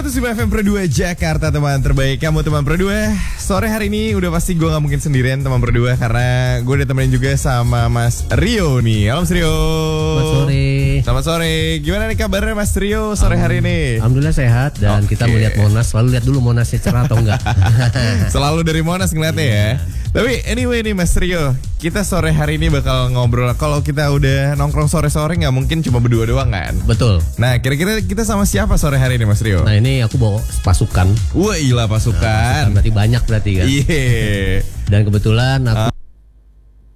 105 FM Pro 2 Jakarta, teman terbaik kamu teman Pro 2. Sore hari ini udah pasti gue gak mungkin sendirian teman Pro 2, karena gue ditemenin juga sama Mas Rio nih. Halo Mas Rio. Selamat sore. Selamat sore. Gimana nih kabarnya Mas Rio sore hari ini? Alhamdulillah sehat dan kita melihat Monas. Selalu lihat dulu Monasnya cerah atau enggak. Selalu dari Monas ngeliatnya ya. Tapi anyway nih Mas Rio, kita sore hari ini bakal ngobrol. Kalau kita udah nongkrong sore-sore gak mungkin cuma berdua doang kan? Betul. Nah kira-kira kita sama siapa sore hari ini Mas Rio? Nah ini aku bawa pasukan. Wah gila pasukan. Berarti banyak berarti kan. Iya. Dan kebetulan aku